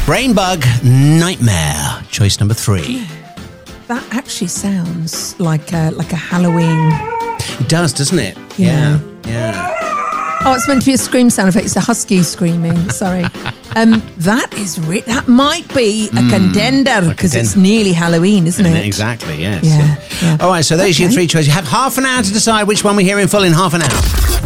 Brain Bug Nightmare. Choice number 3. That actually sounds like a Halloween. It does, doesn't it? Yeah. Yeah. Oh, it's meant to be a scream sound effect. It's a husky screaming. Sorry. That might be a contender because it's nearly Halloween, isn't it? Exactly, yes. Yeah. All right, so those are your 3 choices. You have half an hour to decide which one we hear in full in half an hour.